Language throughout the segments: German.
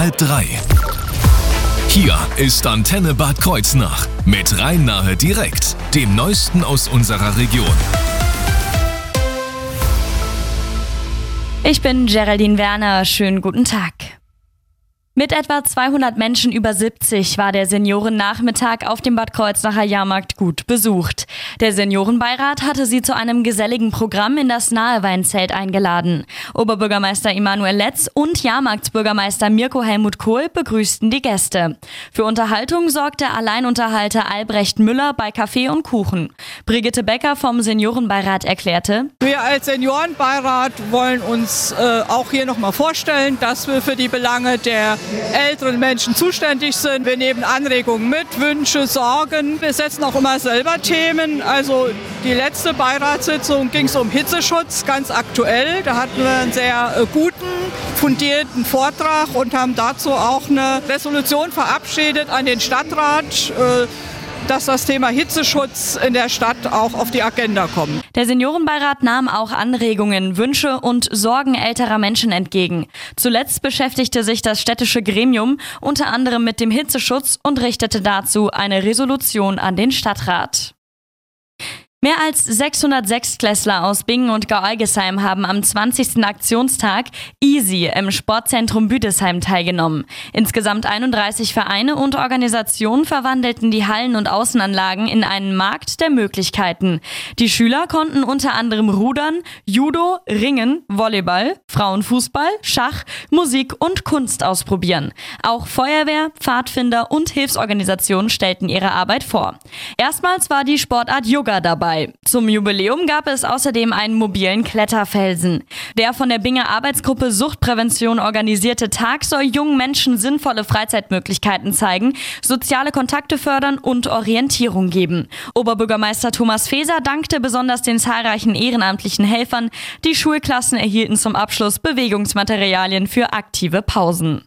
2:30. Hier ist Antenne Bad Kreuznach mit Rhein-Nahe direkt, dem Neuesten aus unserer Region. Ich bin Geraldine Werner, schönen guten Tag. Mit etwa 200 Menschen über 70 war der Seniorennachmittag auf dem Bad Kreuznacher Jahrmarkt gut besucht. Der Seniorenbeirat hatte sie zu einem geselligen Programm in das Naheweinzelt eingeladen. Oberbürgermeister Emanuel Letz und Jahrmarktsbürgermeister Mirko Helmut Kohl begrüßten die Gäste. Für Unterhaltung sorgte Alleinunterhalter Albrecht Müller bei Kaffee und Kuchen. Brigitte Becker vom Seniorenbeirat erklärte: Wir als Seniorenbeirat wollen uns auch hier nochmal vorstellen, dass wir für die Belange der älteren Menschen zuständig sind. Wir nehmen Anregungen mit, Wünsche, Sorgen. Wir setzen auch immer selber Themen. Also die letzte Beiratssitzung ging es um Hitzeschutz, ganz aktuell. Da hatten wir einen sehr guten, fundierten Vortrag und haben dazu auch eine Resolution verabschiedet an den Stadtrat, dass das Thema Hitzeschutz in der Stadt auch auf die Agenda kommt. Der Seniorenbeirat nahm auch Anregungen, Wünsche und Sorgen älterer Menschen entgegen. Zuletzt beschäftigte sich das städtische Gremium unter anderem mit dem Hitzeschutz und richtete dazu eine Resolution an den Stadtrat. Mehr als 600 Sechstklässler aus Bingen und Gau-Algesheim haben am 20. Aktionstag Easy im Sportzentrum Büdesheim teilgenommen. Insgesamt 31 Vereine und Organisationen verwandelten die Hallen und Außenanlagen in einen Markt der Möglichkeiten. Die Schüler konnten unter anderem Rudern, Judo, Ringen, Volleyball, Frauenfußball, Schach, Musik und Kunst ausprobieren. Auch Feuerwehr, Pfadfinder und Hilfsorganisationen stellten ihre Arbeit vor. Erstmals war die Sportart Yoga dabei. Zum Jubiläum gab es außerdem einen mobilen Kletterfelsen. Der von der Binger Arbeitsgruppe Suchtprävention organisierte Tag soll jungen Menschen sinnvolle Freizeitmöglichkeiten zeigen, soziale Kontakte fördern und Orientierung geben. Oberbürgermeister Thomas Feser dankte besonders den zahlreichen ehrenamtlichen Helfern. Die Schulklassen erhielten zum Abschluss Bewegungsmaterialien für aktive Pausen.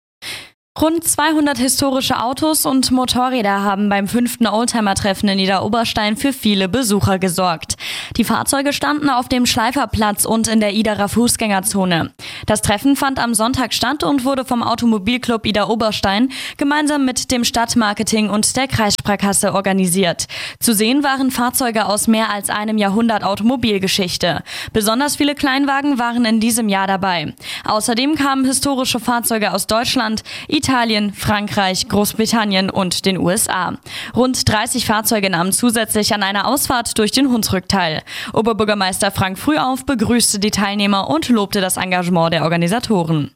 Rund 200 historische Autos und Motorräder haben beim 5. Oldtimer-Treffen in Idar-Oberstein für viele Besucher gesorgt. Die Fahrzeuge standen auf dem Schleiferplatz und in der Iderer Fußgängerzone. Das Treffen fand am Sonntag statt und wurde vom Automobilclub Idar-Oberstein gemeinsam mit dem Stadtmarketing und der Kreissparkasse organisiert. Zu sehen waren Fahrzeuge aus mehr als einem Jahrhundert Automobilgeschichte. Besonders viele Kleinwagen waren in diesem Jahr dabei. Außerdem kamen historische Fahrzeuge aus Deutschland, Italien, Frankreich, Großbritannien und den USA. Rund 30 Fahrzeuge nahmen zusätzlich an einer Ausfahrt durch den Hunsrück teil. Oberbürgermeister Frank Frühauf begrüßte die Teilnehmer und lobte das Engagement der Organisatoren.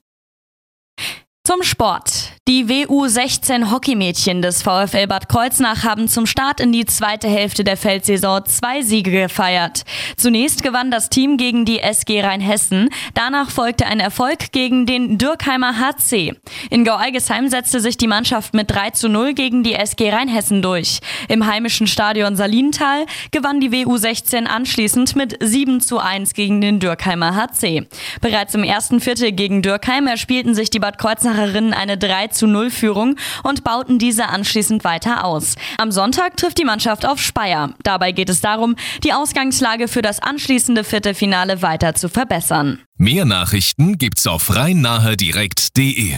Zum Sport. Die WU16 Hockeymädchen des VfL Bad Kreuznach haben zum Start in die zweite Hälfte der Feldsaison 2 Siege gefeiert. Zunächst gewann das Team gegen die SG Rheinhessen. Danach folgte ein Erfolg gegen den Dürkheimer HC. In Gau-Algesheim setzte sich die Mannschaft mit 3:0 gegen die SG Rheinhessen durch. Im heimischen Stadion Salintal gewann die WU16 anschließend mit 7:1 gegen den Dürkheimer HC. Bereits im ersten Viertel gegen Dürkheim erspielten sich die Bad Kreuznacherinnen eine 3:0-Führung und bauten diese anschließend weiter aus. Am Sonntag trifft die Mannschaft auf Speyer. Dabei geht es darum, die Ausgangslage für das anschließende Viertelfinale weiter zu verbessern. Mehr Nachrichten gibt's auf rhein-nahe-direkt.de.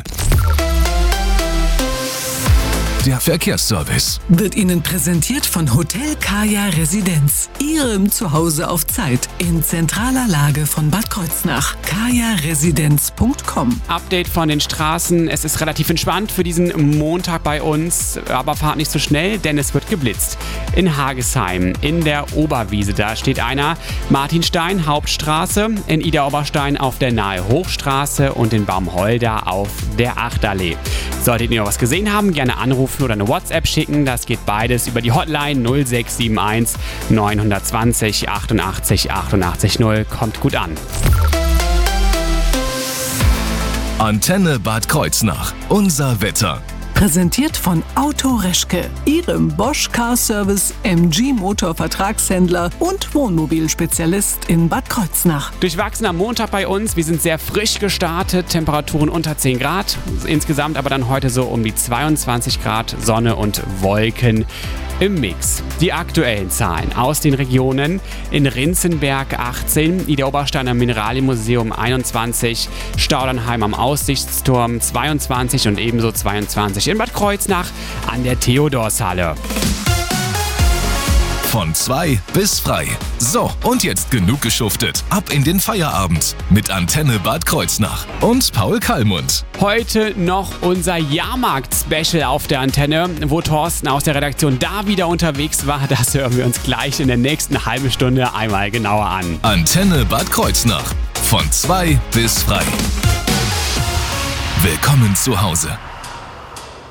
Der Verkehrsservice wird Ihnen präsentiert von Hotel Kaya Residenz. Ihrem Zuhause auf Zeit in zentraler Lage von Bad Kreuznach. kajaresidenz.com. Update von den Straßen. Es ist relativ entspannt für diesen Montag bei uns, aber fahrt nicht so schnell, denn es wird geblitzt. In Hagesheim, in der Oberwiese, da steht einer. Martinstein, Hauptstraße, in Idar-Oberstein auf der Nahe Hochstraße und in Baumholder auf der Achtallee. Solltet ihr noch was gesehen haben, gerne anrufen oder eine WhatsApp schicken. Das geht beides über die Hotline 0671 920 88 88 0. Kommt gut an. Antenne Bad Kreuznach. Unser Wetter. Präsentiert von Auto Reschke, Ihrem Bosch Car Service, MG Motor Vertragshändler und Wohnmobilspezialist in Bad Kreuznach. Durchwachsen am Montag bei uns. Wir sind sehr frisch gestartet, Temperaturen unter 10 Grad. Insgesamt aber dann heute so um die 22 Grad, Sonne und Wolken. im Mix. Die aktuellen Zahlen aus den Regionen: in Rinzenberg 18, Idar-Obersteiner Mineralienmuseum 21, Staudernheim am Aussichtsturm 22 und ebenso 22 in Bad Kreuznach an der Theodorshalle. Von 2 bis frei. So, und jetzt genug geschuftet. Ab in den Feierabend mit Antenne Bad Kreuznach und Paul Kallmund. Heute noch unser Jahrmarkt-Special auf der Antenne. Wo Thorsten aus der Redaktion da wieder unterwegs war, das hören wir uns gleich in der nächsten halben Stunde einmal genauer an. Antenne Bad Kreuznach. Von 2 bis frei. Willkommen zu Hause.